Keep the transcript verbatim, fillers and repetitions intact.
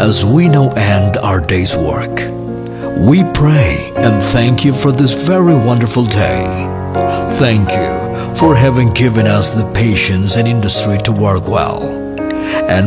as we now end our day's work. We pray and thank you for this very wonderful day. Thank you for having given us the patience and industry to work well. And